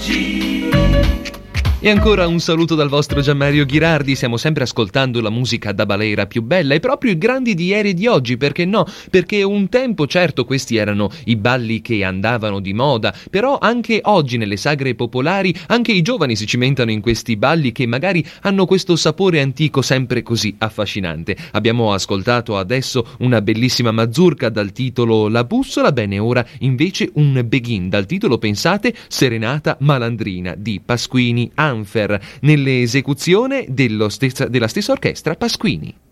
E ancora un saluto dal vostro Gianmario Ghirardi. Stiamo sempre ascoltando la musica da balera più bella e proprio i grandi di ieri e di oggi, perché no? Perché un tempo, certo, questi erano i balli che andavano di moda, però anche oggi nelle sagre popolari anche i giovani si cimentano in questi balli che magari hanno questo sapore antico sempre così affascinante. Abbiamo ascoltato adesso una bellissima mazurka dal titolo La bussola, bene, ora invece un begin dal titolo, pensate, Serenata malandrina di Pasquini Anfer, nell'esecuzione della stessa orchestra Pasquini.